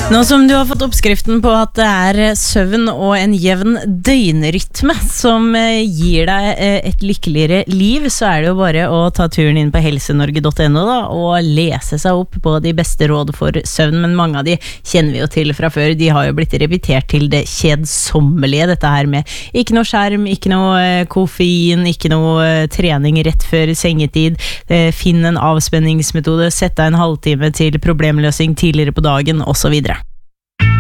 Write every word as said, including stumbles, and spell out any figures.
Nå som du har fått oppskriften på at det er søvn og en jevn døgnrytme som gir deg et lykkeligere liv, så er det jo bare å ta turen inn på helsenorge punktum no da, og lese seg opp på de beste råd for søvn, men mange av de kjenner vi jo til fra før. De har jo blitt repetert til det kjedsommelige, dette her med ikke noe skjerm, ikke noe koffein, ikke noe trening rett før sengetid, finn en avspenningsmetode, sett deg en halvtime til problemløsning tidligere på dagen, og så videre.